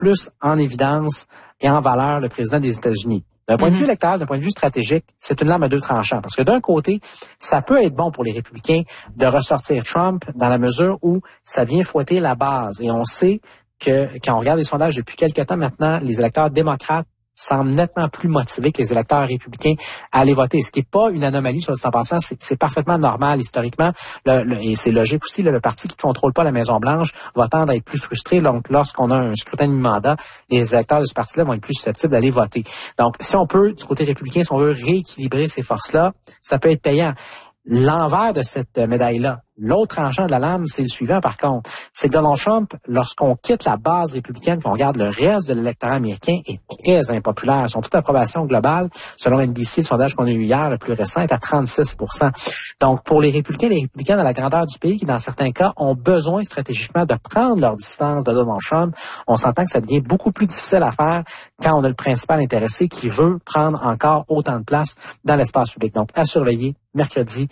plus en évidence et en valeur le président des États-Unis. D'un point de vue électoral, d'un point de vue stratégique, c'est une lame à deux tranchants. Parce que d'un côté, ça peut être bon pour les républicains de ressortir Trump dans la mesure où ça vient fouetter la base. Et on sait que quand on regarde les sondages depuis quelques temps maintenant, les électeurs démocrates semblent nettement plus motivés que les électeurs républicains à aller voter. Ce qui n'est pas une anomalie, soit dit en passant, c'est parfaitement normal historiquement. Et c'est logique aussi, le parti qui ne contrôle pas la Maison-Blanche va tendre à être plus frustré. Donc, lorsqu'on a un scrutin de mi-mandat, les électeurs de ce parti-là vont être plus susceptibles d'aller voter. Donc, si on peut, du côté républicain, si on veut rééquilibrer ces forces-là, ça peut être payant. L'envers de cette médaille-là, l'autre tranchant de la lame, c'est le suivant par contre. C'est que Donald Trump, lorsqu'on quitte la base républicaine, qu'on regarde le reste de l'électorat américain, est très impopulaire. Son taux d'approbation globale, selon NBC, le sondage qu'on a eu hier, le plus récent, est à 36%. Donc, pour les républicains dans la grandeur du pays, qui dans certains cas ont besoin stratégiquement de prendre leur distance de Donald Trump, on s'entend que ça devient beaucoup plus difficile à faire quand on a le principal intéressé qui veut prendre encore autant de place dans l'espace public. Donc, à surveiller mercredi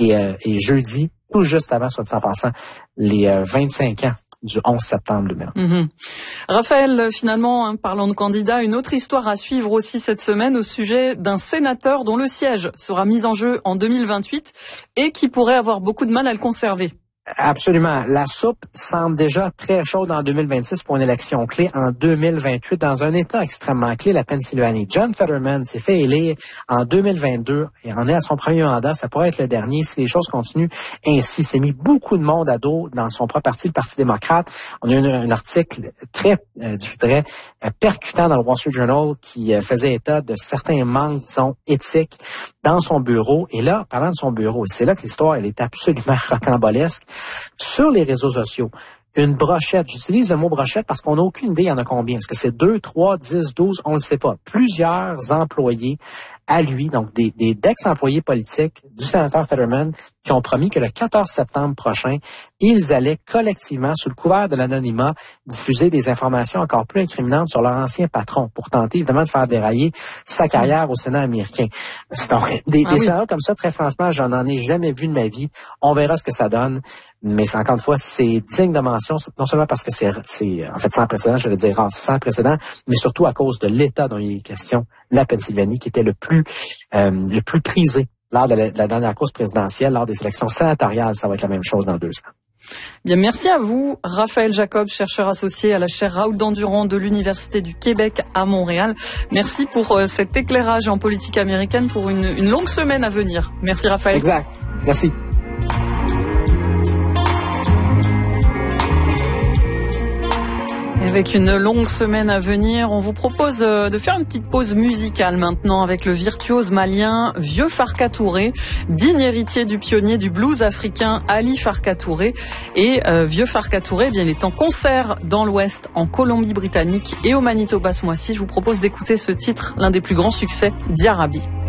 et jeudi, tout juste avant, soit dit en passant, les 25 ans du 11 septembre 2001. Raphaël, finalement, parlant de candidats, une autre histoire à suivre aussi cette semaine au sujet d'un sénateur dont le siège sera mis en jeu en 2028 et qui pourrait avoir beaucoup de mal à le conserver. Absolument. La soupe semble déjà très chaude en 2026 pour une élection clé en 2028 dans un État extrêmement clé, la Pennsylvanie. John Fetterman s'est fait élire en 2022 et en est à son premier mandat. Ça pourrait être le dernier si les choses continuent ainsi. C'est mis beaucoup de monde à dos dans son propre parti, le Parti démocrate. On a eu un article très, je dirais, percutant dans le Wall Street Journal qui faisait état de certains manques, disons, éthiques dans son bureau. Et là, parlant de son bureau, c'est là que l'histoire, elle est absolument rocambolesque. Sur les réseaux sociaux, une brochette, j'utilise le mot brochette parce qu'on n'a aucune idée il y en a combien. Est-ce que c'est 2, 3, 10, 12, on ne le sait pas. Plusieurs employés à lui, donc des ex-employés politiques du sénateur Fetterman, qui ont promis que le 14 septembre prochain, ils allaient collectivement, sous le couvert de l'anonymat, diffuser des informations encore plus incriminantes sur leur ancien patron pour tenter évidemment de faire dérailler sa carrière au Sénat américain. Donc, des scénarios comme ça, très franchement, j'en ai jamais vu de ma vie. On verra ce que ça donne. Mais encore une fois, c'est digne de mention, non seulement parce que c'est en fait sans précédent, je vais dire sans précédent, mais surtout à cause de l'État dont il est question, la Pennsylvanie, qui était le plus prisé lors de la dernière course présidentielle, lors des élections sénatoriales. Ça va être la même chose dans 2 ans. Bien, merci à vous, Raphaël Jacob, chercheur associé à la chaire Raoul Dandurand de l'Université du Québec à Montréal. Merci pour cet éclairage en politique américaine pour une longue semaine à venir. Merci, Raphaël. Exact. Merci. Avec une longue semaine à venir, on vous propose de faire une petite pause musicale maintenant avec le virtuose malien Vieux Farka Touré, digne héritier du pionnier du blues africain Ali Farka Touré. Et Vieux Farka Touré, il est en concert dans l'Ouest, en Colombie-Britannique et au Manitoba ce mois-ci. Je vous propose d'écouter ce titre, l'un des plus grands succès d'Yarabi.